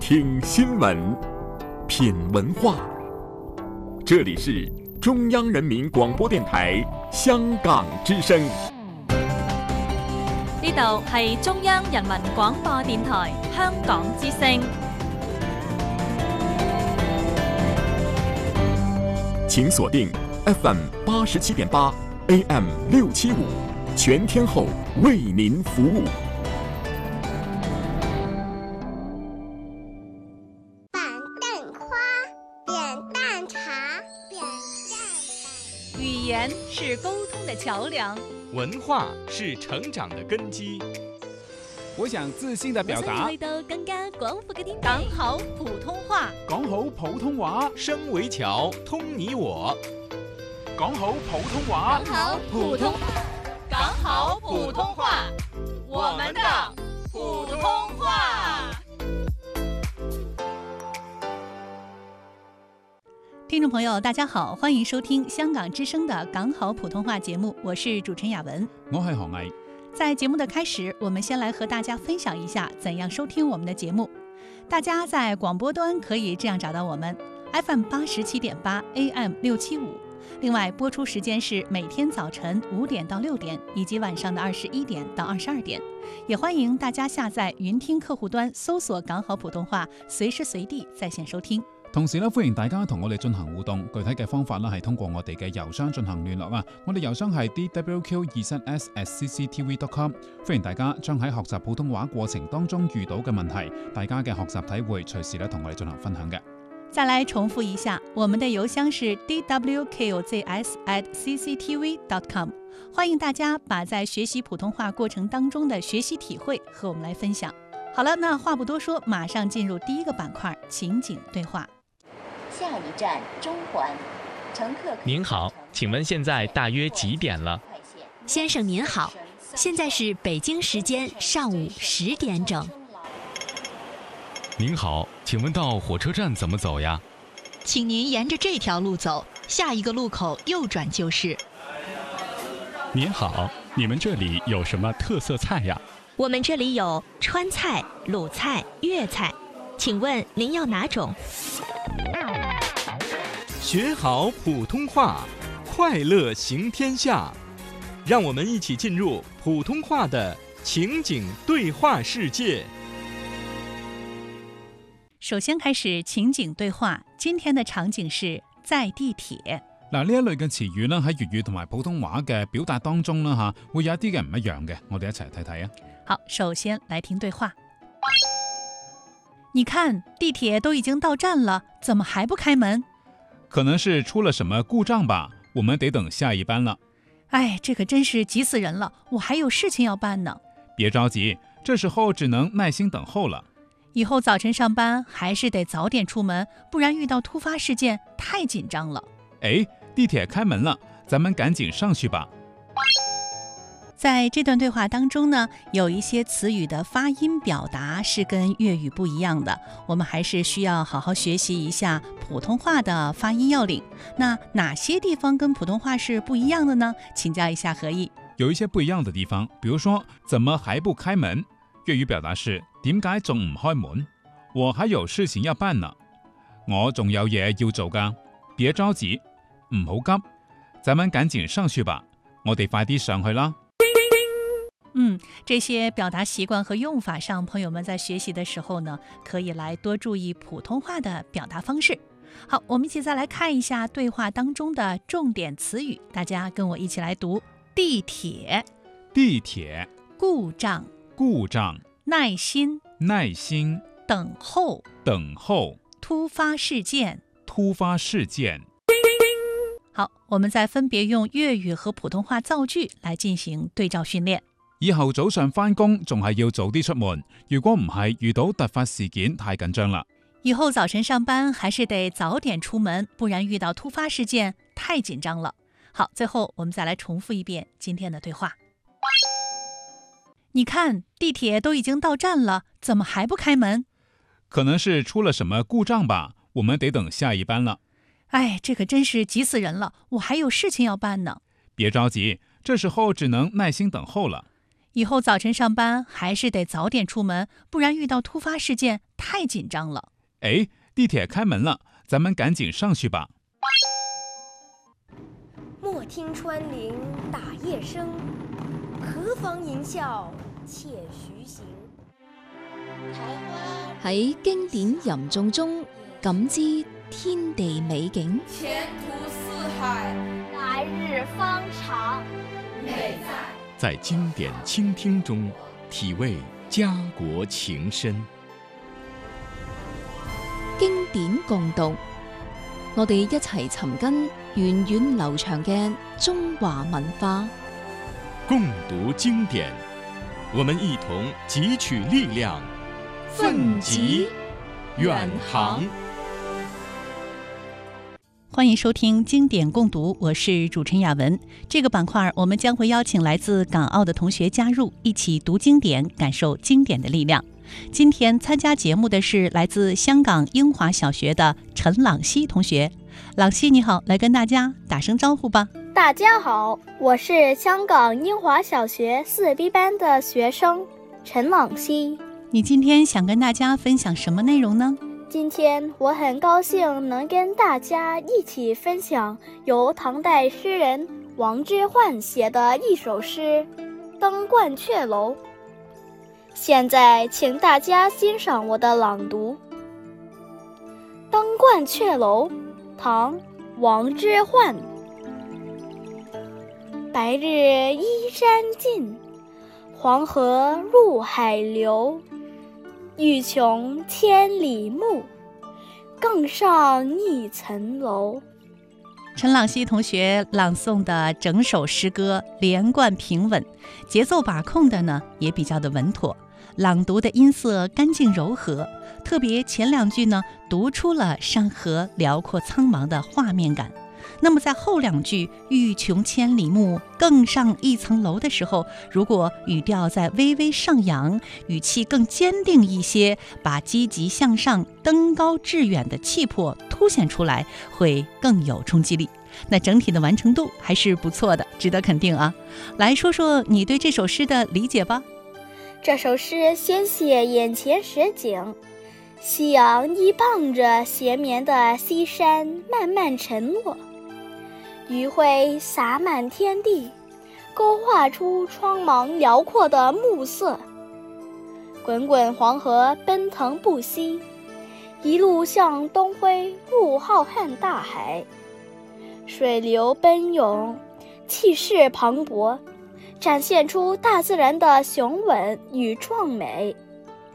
听新闻，品文化。这里是中央人民廣播電台香港之聲。 呢度係中央人民廣播電台香港之聲。 請鎖定 FM 87.8 AM 675，全天候為您服務。 語言是溝通的橋樑， 文化是成長的根基。 我想自信地表達， 去到更加廣闊嘅天地，講好普通話， 講好普通話， 聲為橋，通你我。 講好普通話， 講好普通，講好普通話，我們的普通話。聽眾朋友，大家好，歡迎收聽香港之聲的港好普通話節目，我是主持人雅文， 我係何毅。 在節目的開始，我們先來和大家分享一下怎樣收聽我們的節目。大家在廣播端可以這樣找到我們 FM 87.8 AM 675，另外播出時間是每天早晨5點到6點，以及晚上的21點到22點。也歡迎大家下載雲聽客戶端，搜索港好普通話，隨時隨地在線收聽。 同時歡迎大家同我哋進行互動，具體嘅方法係通過我哋嘅郵箱進行聯絡啊！我哋郵箱係 dwq23s@cctv.com， 歡迎大家將喺學習普通話過程當中遇到嘅問題，大家嘅學習體會，隨時同我哋進行分享嘅。 再來重複一下，我們的郵箱是 dwqzs@cctv.com， 歡迎大家把在學習普通話過程當中的學習體會和我們來分享。好了，那話不多說，馬上進入第一個板塊，情景對話。 下一站中環，乘客。 您好，請問現在大約幾點了？ 先生您好，現在是北京時間上午10點整。 您好，請問到火車站怎麼走呀？ 請您沿着這條路走，下一個路口右轉就是。 您好，你們這裡有什麼特色菜呀？ 我們這裡有川菜、魯菜、粵菜，請問您要哪種？ 學好普通話，快樂行天下。讓我們一起進入普通話的情景對話世界。 首先開始情景對話，今天的場景是在地鐵。 嗱，呢一類嘅詞語咧喺粵語同埋普通話嘅表達當中啦會有一啲嘅唔一樣嘅，我哋一齊睇睇啊。 好，首先來聽對話。你看，地鐵都已經到站了，怎麼還不開門？ 可能是出了什麼故障吧，我們得等下一班了。 哎，這可真是急死人了，我還有事情要辦呢。 別着急，這時候只能耐心等候了。 以後早晨上班還是得早點出門，不然遇到突發事件太緊張了。 哎，地鐵開門了，咱們趕緊上去吧。 在這段對話當中呢，有一些詞語的發音表達是跟粵語不一樣的，我們還是需要好好學習一下普通話的發音要領。那哪些地方跟普通話是不一樣的呢？請教一下何毅。 有一些不一樣的地方，比如說怎麼還不開門，粵語表達是點解仲唔開門？我還有事情要辦呢，我仲有嘢要做㗎，別着急，唔好急，咱們趕緊上去吧，我哋快啲上去啦。 這些表達習慣和用法上，朋友們在學習的時候呢，可以來多注意普通話的表達方式。好，我們一起再來看一下對話當中的重點詞語，大家跟我一起來讀：地鐵、 地鐵、 故障、 故障、 耐心、 耐心、 等候、 等候、 突發事件、 突發事件。 好，我們再分別用粵語和普通話造句來進行對照訓練。 以後早上返工仲係要早啲出門，如果唔係遇到突發事件太緊張啦。 以後早晨上班還是得早點出門，不然遇到突發事件太緊張了。好，最後我們再來重複一遍今天的對話。你看，地鐵都已經到站了，怎麼還不開門？ 可能是出了什麼故障吧，我們得等下一班了。 哎，這可真是急死人了，我還有事情要辦呢。 別着急，這時候只能耐心等候了。 以后早晨上班还是得早点出门，不然遇到突发事件太紧张了。 哎，地铁开门了，咱们赶紧上去吧。 莫听穿林打叶声，何妨吟啸且徐行。 喺經典吟誦中感知天地美景， 前途似海， 来日方长。 美在经典倾聽中體味家國情深。 經典共讀，我哋一齊尋根源遠流長嘅中華文化。 共讀經典，我們一同汲取力量，奮楫遠航。 歡迎收聽經典共讀，我是主持人雅文。這個板塊我們將會邀請來自港澳的同學加入，一起讀經典，感受經典的力量。今天參加節目的是來自香港英華小學的陳朗希同學。朗希你好，來跟大家打聲招呼吧。 大家好，我是香港英華小學4B 班的學生陳朗希。 你今天想跟大家分享什麼內容呢？ 今天我很高興能跟大家一起分享由唐代詩人王之渙寫的一首詩《登鸛雀樓》。現在請大家欣賞我的朗讀。《登鸛雀樓》唐·王之渙。白日依山盡，黃河入海流。欲窮千里目，更上一層樓。 陳朗希同學朗誦的整首詩歌連貫平穩，節奏把控的呢也比較的穩妥，朗讀的音色乾淨柔和，特別前兩句呢讀出了山河遼闊蒼茫的畫面感。那麼在後兩句欲窮千里目更上一層樓的時候，如果語調再微微上揚，語氣更堅定一些，把積極向上登高致遠的氣魄凸顯出來，會更有衝擊力。那整體的完成度還是不錯的，值得肯定啊。來說說你對這首詩的理解吧。 這首詩先寫眼前實景，夕陽依傍着斜綿的西山慢慢沉落，餘暉灑滿天地，勾畫出蒼茫遼闊的暮色。滾滾黃河奔騰不息，一路向東輝入浩瀚大海。水流奔湧，氣勢磅礴，展現出大自然的雄偉與壯美。